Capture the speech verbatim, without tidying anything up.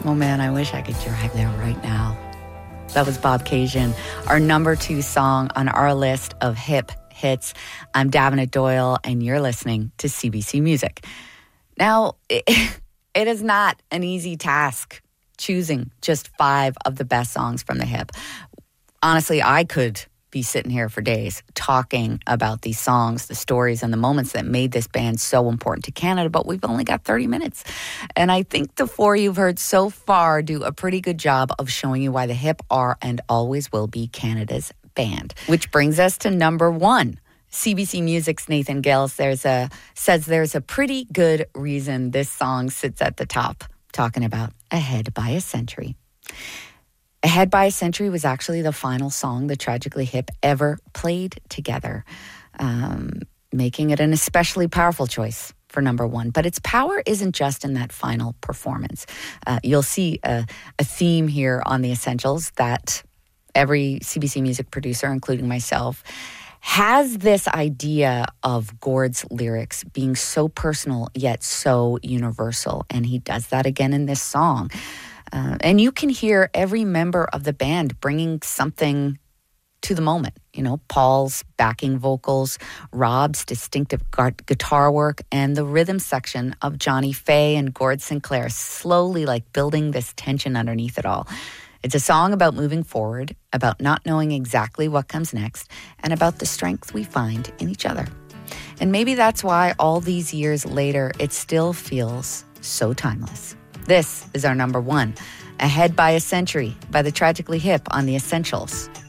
Oh man, I wish I could drive there right now. That was Bob Cajun, our number two song on our list of hip hits. I'm Davenant Doyle, and you're listening to C B C Music. Now, it, it is not an easy task choosing just five of the best songs from the hip. Honestly, I could be sitting here for days talking about these songs, the stories, and the moments that made this band so important to Canada, but we've only got thirty minutes. And I think the four you've heard so far do a pretty good job of showing you why the hip are and always will be Canada's band. Which brings us to number one. C B C Music's Nathan Gales there's a, says there's a pretty good reason this song sits at the top, talking about Ahead by a Century. Ahead by a Century was actually the final song the Tragically Hip ever played together, um, making it an especially powerful choice for number one. But its power isn't just in that final performance. Uh, you'll see a, a theme here on The Essentials that every C B C Music producer, including myself, has this idea of Gord's lyrics being so personal yet so universal. And he does that again in this song. Uh, and you can hear every member of the band bringing something to the moment. You know, Paul's backing vocals, Rob's distinctive gu- guitar work, and the rhythm section of Johnny Faye and Gord Sinclair slowly like building this tension underneath it all. It's a song about moving forward, about not knowing exactly what comes next, and about the strength we find in each other. And maybe that's why all these years later, it still feels so timeless. This is our number one, Ahead by a Century by the Tragically Hip on The Essentials.